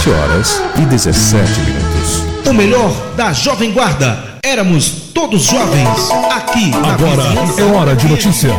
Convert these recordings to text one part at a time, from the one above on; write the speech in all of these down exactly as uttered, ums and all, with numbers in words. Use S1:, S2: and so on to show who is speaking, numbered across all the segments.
S1: sete horas e dezessete minutos.
S2: O melhor da Jovem Guarda. Éramos todos jovens. Aqui na
S3: Agora é hora de notícias.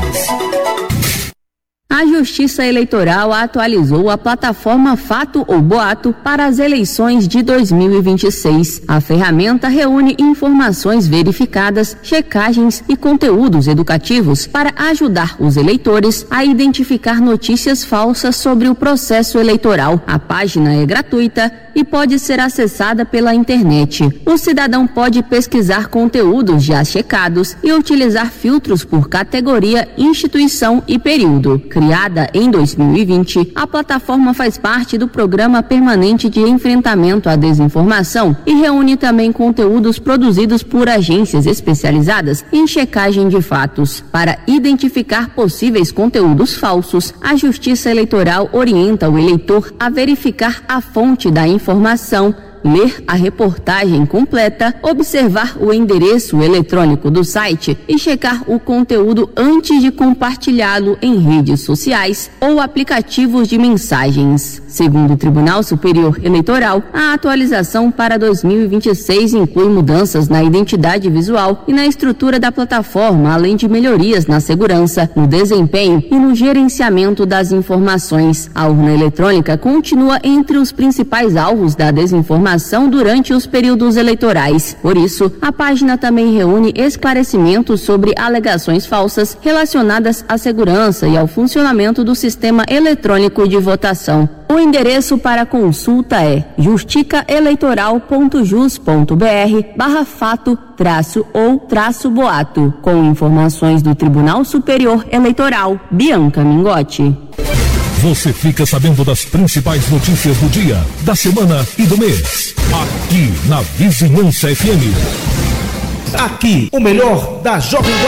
S4: A Justiça Eleitoral atualizou a plataforma Fato ou Boato para as eleições de dois mil e vinte e seis. A ferramenta reúne informações verificadas, checagens e conteúdos educativos para ajudar os eleitores a identificar notícias falsas sobre o processo eleitoral. A página é gratuita e pode ser acessada pela internet. O cidadão pode pesquisar conteúdos já checados e utilizar filtros por categoria, instituição e período. Criada em dois mil e vinte, a plataforma faz parte do Programa Permanente de Enfrentamento à Desinformação e reúne também conteúdos produzidos por agências especializadas em checagem de fatos. Para identificar possíveis conteúdos falsos, a Justiça Eleitoral orienta o eleitor a verificar a fonte da informação, ler a reportagem completa, observar o endereço eletrônico do site e checar o conteúdo antes de compartilhá-lo em redes sociais ou aplicativos de mensagens. Segundo o Tribunal Superior Eleitoral, a atualização para dois mil e vinte e seis inclui mudanças na identidade visual e na estrutura da plataforma, além de melhorias na segurança, no desempenho e no gerenciamento das informações. A urna eletrônica continua entre os principais alvos da desinformação durante os períodos eleitorais. Por isso, a página também reúne esclarecimentos sobre alegações falsas relacionadas à segurança e ao funcionamento do sistema eletrônico de votação. O endereço para consulta é justicaeleitoral.jus.br barra fato traço ou traço boato. Com informações do Tribunal Superior Eleitoral, Bianca Mingotti.
S3: Você fica sabendo das principais notícias do dia, da semana e do mês. Aqui na Vizinhança F M.
S2: Aqui, o melhor da Jovem Guarda.